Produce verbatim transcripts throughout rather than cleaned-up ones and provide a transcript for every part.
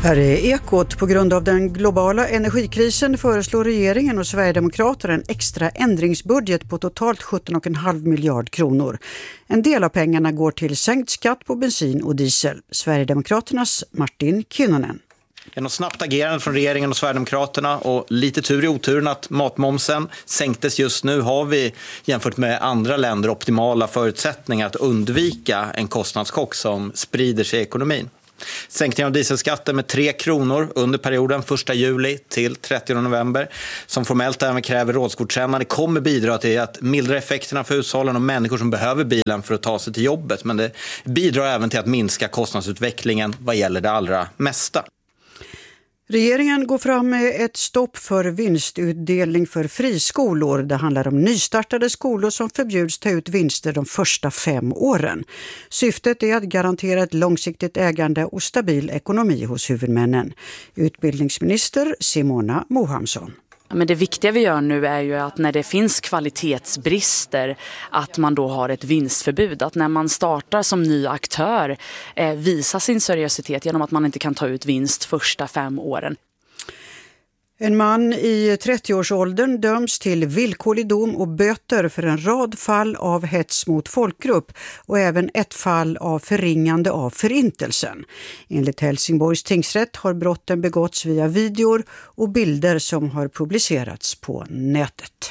Här är Ekot. På grund av den globala energikrisen föreslår regeringen och Sverigedemokraterna en extra ändringsbudget på totalt sjutton komma fem miljard kronor. En del av pengarna går till sänkt skatt på bensin och diesel. Sverigedemokraternas Martin Kinnunen. Genom snabbt agerande från regeringen och Sverigedemokraterna och lite tur i oturen att matmomsen sänktes just nu har vi jämfört med andra länder optimala förutsättningar att undvika en kostnadschock som sprider sig i ekonomin. Sänkningen av dieselskatten med tre kronor under perioden första juli till trettionde november som formellt även kräver rådsgodkännande kommer bidra till att mildra effekterna för hushållen och människor som behöver bilen för att ta sig till jobbet. Men det bidrar även till att minska kostnadsutvecklingen vad gäller det allra mesta. Regeringen går fram med ett stopp för vinstutdelning för friskolor. Det handlar om nystartade skolor som förbjuds ta ut vinster de första fem åren. Syftet är att garantera ett långsiktigt ägande och stabil ekonomi hos huvudmännen. Utbildningsminister Simona Mohamsson. Men det viktiga vi gör nu är ju att när det finns kvalitetsbrister att man då har ett vinstförbud. Att när man startar som ny aktör eh, visa sin seriositet genom att man inte kan ta ut vinst första fem åren. En man i trettioårsåldern döms till villkorlig dom och böter för en rad fall av hets mot folkgrupp och även ett fall av förringande av förintelsen. Enligt Helsingborgs tingsrätt har brotten begåtts via videor och bilder som har publicerats på nätet.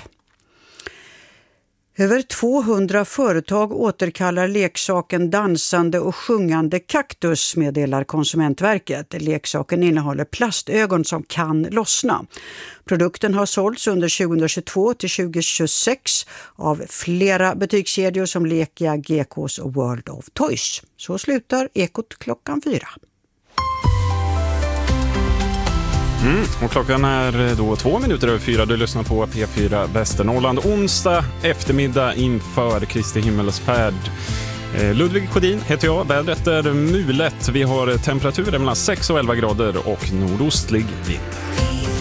Över tvåhundra företag återkallar leksaken dansande och sjungande kaktus, meddelar Konsumentverket. Leksaken innehåller plastögon som kan lossna. Produkten har sålts under tjugohundratjugotvå till tjugohundratjugosex av flera butikskedjor som Lekia, G K:s och World of Toys. Så slutar Ekot klockan fyra. Mm, och klockan är då två minuter över fyra. Du lyssnar på P fyra Västernorrland. Onsdag eftermiddag inför Kristi himmelsfärd. Eh, Ludvig Sjödin heter jag. Vädret är mulet. Vi har temperaturer mellan sex och elva grader och nordostlig vind.